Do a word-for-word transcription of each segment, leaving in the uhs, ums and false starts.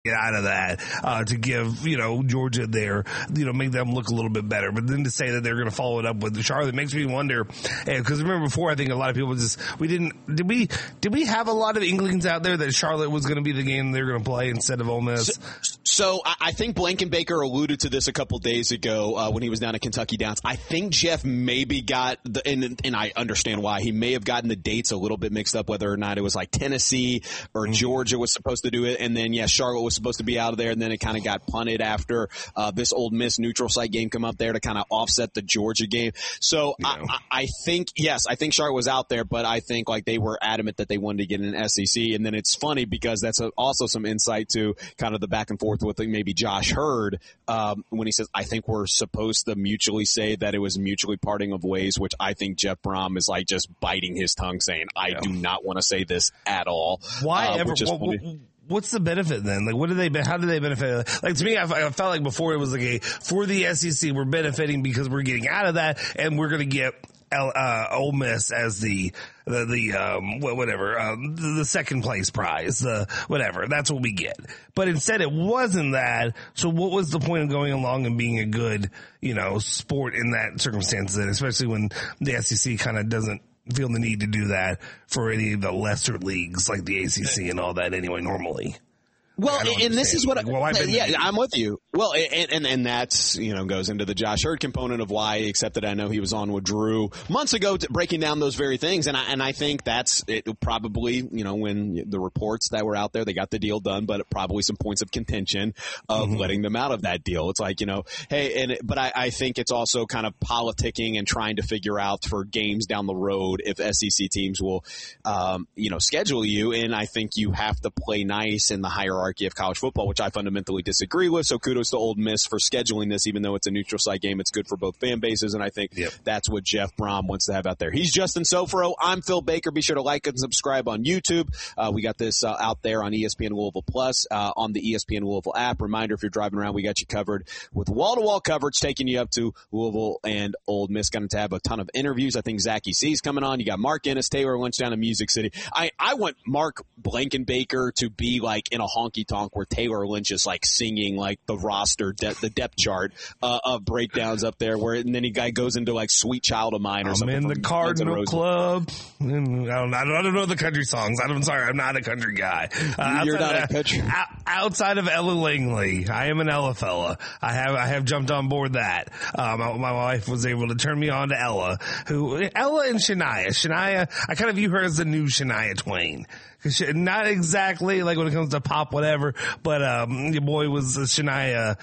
get out of that uh, to give, you know, Georgia their, you know, make them look a little bit better. But then to say that they're going to follow it up with Charlotte makes me wonder, because remember before, I think a lot of people just, we didn't, did we, did we have a lot of inklings out there that Charlotte was going to be the game they're going to play instead of Ole Miss? So, so I think Blankenbaker alluded to this a couple days ago uh, when he was down at Kentucky Downs. I think Jeff maybe got, the, and, and I understand why, he may have gotten the dates a little bit mixed up, whether or not it was like Tennessee or mm-hmm. Georgia was supposed to do it, and then, yeah, Charlotte was supposed to be out of there, and then it kind of got punted after uh, this Ole Miss neutral site game come up there to kind of offset the Georgia game. So yeah. I, I think, yes, I think Charlotte was out there, but I think like they were adamant that they wanted to get an S E C. And then it's funny because that's a, also some insight to kind of the back and forth with maybe Josh Hurd um, when he says, I think we're supposed to mutually say that it was mutually parting of ways, which I think Jeff Brom is like just biting his tongue saying, I yeah. do not want to say this at all. Why uh, ever? Well, well, what's the benefit then? Like, what do they, how do they benefit? Like, to me, I, I felt like before it was like a, for the S E C, we're benefiting because we're getting out of that and we're going to get uh, Ole Miss as the, the, the, um, whatever, um, the second place prize, the, whatever. That's what we get. But instead it wasn't that. So what was the point of going along and being a good, you know, sport in that circumstance, and especially when the S E C kind of doesn't feel the need to do that for any of the lesser leagues like the A C C and all that anyway normally. Well, and understand. this is what, like, well, I've been yeah, I'm with you. Well, and, and, and that's, you know, goes into the Josh Hurd component of why, except that I know he was on with Drew months ago to breaking down those very things. And I, and I think that's it probably, you know, when the reports that were out there, they got the deal done, but probably some points of contention of mm-hmm. letting them out of that deal. It's like, you know, hey, and, but I, I think it's also kind of politicking and trying to figure out for games down the road if S E C teams will, um, you know, schedule you. And I think you have to play nice in the hierarchy of college football, which I fundamentally disagree with. So kudos to Ole Miss for scheduling this, even though it's a neutral site game. It's good for both fan bases, and I think yep. that's what Jeff Brom wants to have out there. He's Justin Sofro. I'm Phil Baker. Be sure to like and subscribe on YouTube. Uh, we got this uh, out there on E S P N Louisville Plus, uh, on the E S P N Louisville app. Reminder, if you're driving around, we got you covered with wall-to-wall coverage taking you up to Louisville and Ole Miss. Going to have a ton of interviews. I think Zachy C's coming on. You got Mark Ennis, Taylor Lynch down in Music City. I, I want Mark Blankenbaker to be like in a honky-tonk where Taylor Lynch is like singing like the roster, de- the depth chart uh, of breakdowns up there, where and then he guy goes into like Sweet Child of Mine or I'm something. I'm in the Cardinal Club. I don't, I don't, I don't know the country songs. I'm sorry, I'm not a country guy. Uh, You're not of, a country. Outside of Ella Langley, I am an Ella fella. I have I have jumped on board that. Uh, my, my wife was able to turn me on to Ella, who Ella and Shania. Shania, I kind of view her as the new Shania Twain. Not exactly like when it comes to pop, whatever, but um, your boy was Shania.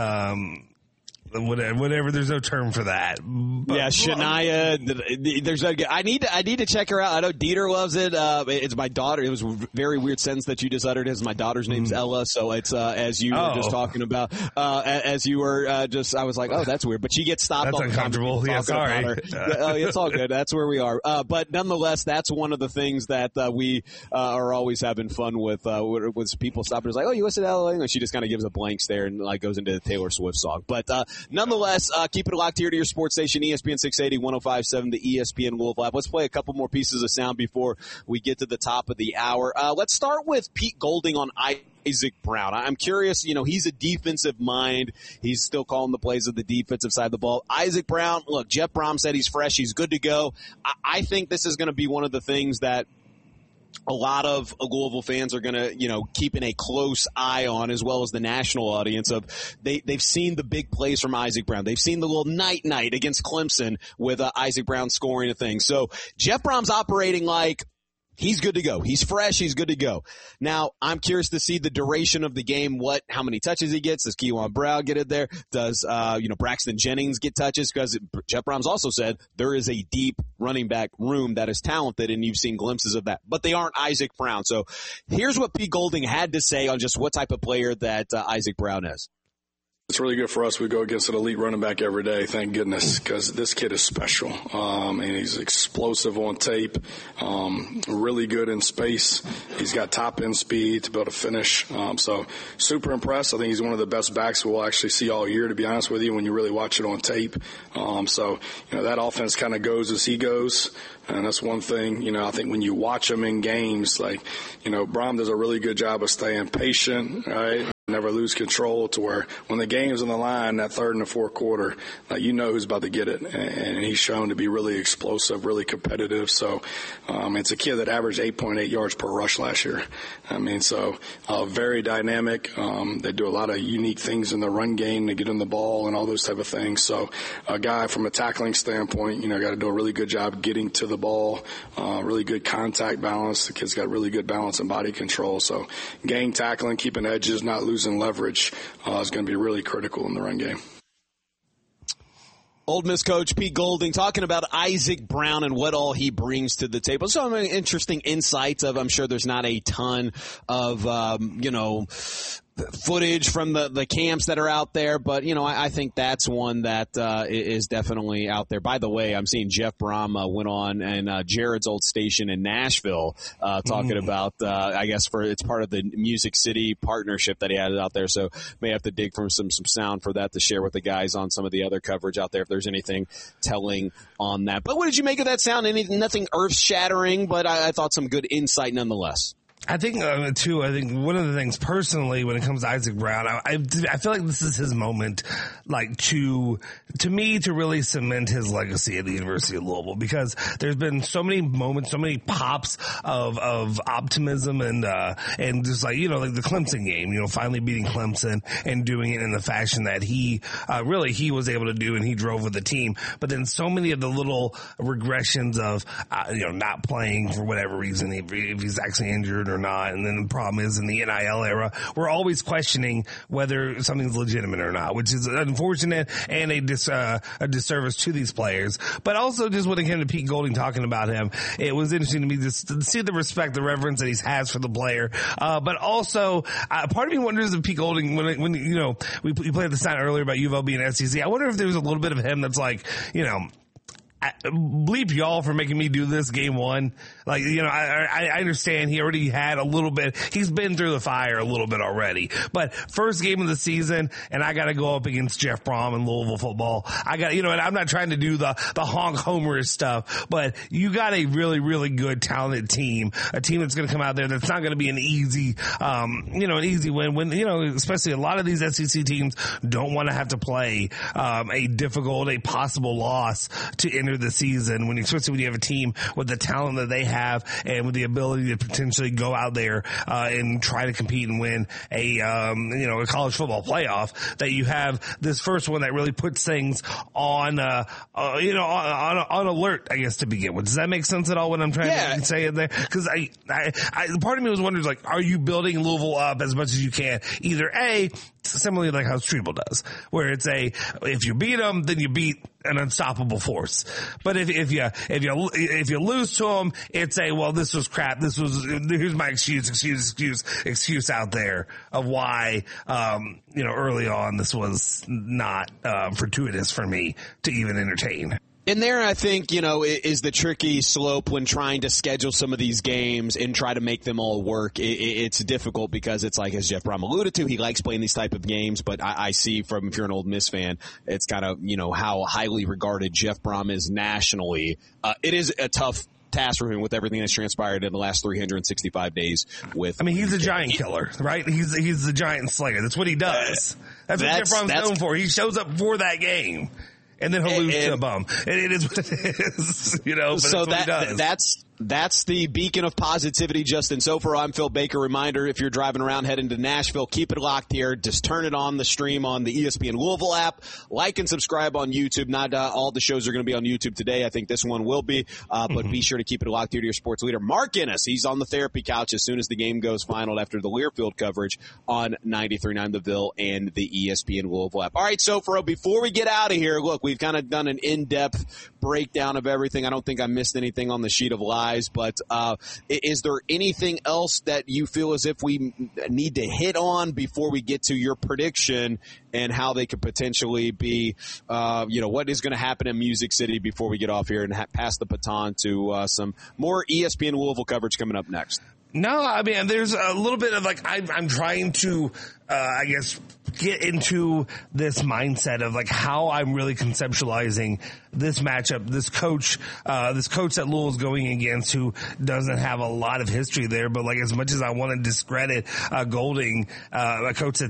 Um, Whatever, whatever, there's no term for that. But, yeah, Shania. There's a, I need to, I need to check her out. I know Dieter loves it. Uh, it's my daughter. It was a very weird sentence that you just uttered. Is my daughter's name's mm. Ella, so it's uh, as you oh. were just talking about. Uh, as you were uh, just, I was like, oh, that's weird. But she gets stopped. That's all the uncomfortable. Time yeah, sorry. yeah, oh, it's all good. That's where we are. Uh, but nonetheless, that's one of the things that uh, we uh, are always having fun with. Uh, with people stopping, it's like, oh, you listen to Ella, and she just kind of gives a blank stare and like goes into the Taylor Swift song. But uh, nonetheless. Uh, keep it locked here to your sports station, E S P N six eighty, one oh five point seven, the E S P N Louisville app. Let's play a couple more pieces of sound before we get to the top of the hour. Uh, let's start with Pete Golding on Isaac Brown. I'm curious, you know, he's a defensive mind. He's still calling the plays of the defensive side of the ball. Isaac Brown, look, Jeff Brom said he's fresh. He's good to go. I, I think this is going to be one of the things that a lot of Louisville fans are going to, you know, keeping a close eye on, as well as the national audience of they, they've seen the big plays from Isaac Brown. They've seen the little night night against Clemson with uh, Isaac Brown scoring a thing. So Jeff Brom's operating like he's good to go. He's fresh. He's good to go. Now, I'm curious to see the duration of the game, what, how many touches he gets. Does Kewan Brown get it there? Does, uh, you know, Braxton Jennings get touches? Because Jeff Brom's also said there is a deep running back room that is talented, and you've seen glimpses of that. But they aren't Isaac Brown. So here's what Pete Golding had to say on just what type of player that uh, Isaac Brown is. It's really good for us. We go against an elite running back every day, thank goodness, because this kid is special. Um, and he's explosive on tape, um, really good in space. He's got top-end speed to be able to finish. Um, so super impressed. I think he's one of the best backs we'll actually see all year, to be honest with you, when you really watch it on tape. Um, so, you know, that offense kind of goes as he goes. And that's one thing, you know, I think when you watch him in games, like, you know, Brohm does a really good job of staying patient, right? Never lose control to where when the game's on the line, that third and the fourth quarter, like, you know who's about to get it. And he's shown to be really explosive, really competitive. So um, it's a kid that averaged eight point eight yards per rush last year. I mean, so uh, very dynamic. Um, they do a lot of unique things in the run game to get him the ball and all those type of things. So a guy from a tackling standpoint, you know, got to do a really good job getting to the ball, uh, really good contact balance. The kid's got really good balance and body control. So gang tackling, keeping edges, not losing and leverage uh, is going to be really critical in the run game. Ole Miss coach Pete Golding talking about Isaac Brown and what all he brings to the table. Some interesting insights of, I'm sure there's not a ton of, um, you know, footage from the, the camps that are out there, but, you know, I, I think that's one that uh, is definitely out there. By the way, I'm seeing Jeff Brohm uh, went on and uh, Jared's old station in Nashville uh, talking mm. about, uh, I guess, for it's part of the Music City partnership that he had out there, so may have to dig from some, some sound for that to share with the guys on some of the other coverage out there if there's anything telling on that. But what did you make of that sound? Any, nothing earth-shattering, but I, I thought some good insight nonetheless. I think, uh, too, I think one of the things personally when it comes to Isaac Brown, I, I, I feel like this is his moment, like, to, to me, to really cement his legacy at the University of Louisville, because there's been so many moments, so many pops of, of optimism and, uh, and just like, you know, like the Clemson game, you know, finally beating Clemson and doing it in the fashion that he, uh, really he was able to do and he drove with the team. But then so many of the little regressions of, uh, you know, not playing for whatever reason, if, if he's actually injured or not. And then the problem is in the N I L era, we're always questioning whether something's legitimate or not, which is unfortunate and a dis, uh, a disservice to these players. But also just when it came to Pete Golding talking about him, it was interesting to me just to see the respect, the reverence that he has for the player. Uh, but also, uh, part of me wonders if Pete Golding, when, when, you know, we, we played the sign earlier about U of L being S E C, I wonder if there was a little bit of him that's like, you know, I, bleep y'all for making me do this game one. Like, you know, I, I understand he already had a little bit, he's been through the fire a little bit already, but first game of the season and I got to go up against Jeff Brohm in Louisville football. I got, you know, and I'm not trying to do the, the honk homer stuff, but you got a really, really good talented team, a team that's going to come out there that's not going to be an easy, um, you know, an easy win when, you know, especially a lot of these S E C teams don't want to have to play, um, a difficult, a possible loss to enter the season when, especially when you have a team with the talent that they have and with the ability to potentially go out there uh, and try to compete and win a um, you know a college football playoff. That you have this first one that really puts things on uh, uh you know on, on, on alert, I guess, to begin with. Does that make sense at all? What I'm trying yeah. to say in there? Because I, I, I, part of me was wondering, like, are you building Louisville up as much as you can? Either A, similarly like how Strebel does, where it's a if you beat them, then you beat an unstoppable force. But if if you if you if you lose to them, it's a well, this was crap. This was here's my excuse, excuse, excuse, excuse out there of why um you know early on this was not uh, fortuitous for me to even entertain. And there, I think, you know, is the tricky slope when trying to schedule some of these games and try to make them all work. It's difficult because it's like, as Jeff Brohm alluded to, he likes playing these type of games. But I, I see from, if you're an Ole Miss fan, it's kind of, you know, how highly regarded Jeff Brohm is nationally. Uh, it is a tough task for him with everything that's transpired in the last three hundred sixty-five days with. I mean, he's a giant killer, right? He's, he's the giant slayer. That's what he does. That's, that's what Jeff Brom's known for. He shows up for that game. And then he'll lose and, to a bum. And it is what it is, you know, but so that's what that, he does. That's, that's the beacon of positivity, Justin Sofer. I'm Phil Baker. Reminder, if you're driving around heading to Nashville, keep it locked here. Just turn it on the stream on the E S P N Louisville app. Like and subscribe on YouTube. Not uh, all the shows are going to be on YouTube today. I think this one will be. Uh, but mm-hmm. be sure to keep it locked here to your sports leader, Mark Ennis. He's on the therapy couch as soon as the game goes final after the Learfield coverage on ninety-three point nine The Ville and the E S P N Louisville app. All right, Sofer, before we get out of here, look, we've kind of done an in-depth breakdown of everything. I don't think I missed anything on the sheet of live. guys. But uh, is there anything else that you feel as if we need to hit on before we get to your prediction and how they could potentially be, uh, you know, what is going to happen in Music City before we get off here and ha- pass the baton to uh, some more E S P N Louisville coverage coming up next? No, I mean, there's a little bit of like, I'm, I'm trying to, uh, I guess, get into this mindset of like how I'm really conceptualizing this matchup, this coach, uh, this coach that Louisville's going against who doesn't have a lot of history there, but like as much as I want to discredit, uh, Golding, uh, a coach that